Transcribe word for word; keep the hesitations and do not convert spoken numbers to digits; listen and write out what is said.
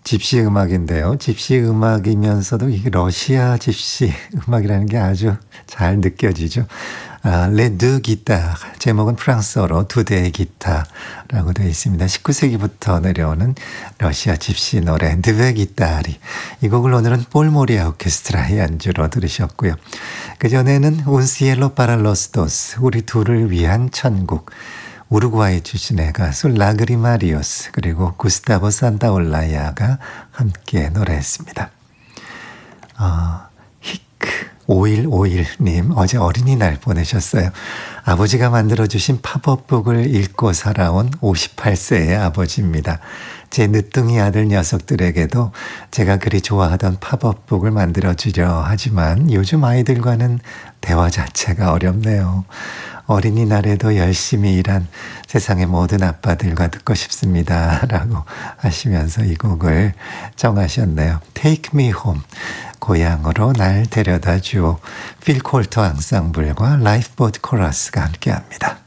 집시 음악인데요. 집시 음악이면서도 이게 러시아 집시 음악이라는 게 아주 잘 느껴지죠. 아, 레드 기타, 제목은 프랑스어로 두 대의 기타라고 되어 있습니다. 십구 세기부터 내려오는 러시아 집시 노래 드베 기타리. 이 곡을 오늘은 볼모리아 오케스트라의 연주로 들으셨고요. 그전에는 운시엘로 파랄로스도스, 우리 둘을 위한 천국, 우루과이 출신의 가수 라그리마리오스 그리고 구스타보 산타올라야가 함께 노래했습니다. 어, 히크 오일오일님 어제 어린이날 보내셨어요. 아버지가 만들어주신 팝업북을 읽고 살아온 오십팔 세의 아버지입니다. 제 늦둥이 아들 녀석들에게도 제가 그리 좋아하던 팝업북을 만들어주려 하지만 요즘 아이들과는 대화 자체가 어렵네요. 어린이날에도 열심히 일한 세상의 모든 아빠들과 듣고 싶습니다. 라고 하시면서 이 곡을 정하셨네요. Take me home. 고향으로 날 데려다 주오. 필 콜터 앙상블과 라이프보트 코러스가 함께합니다.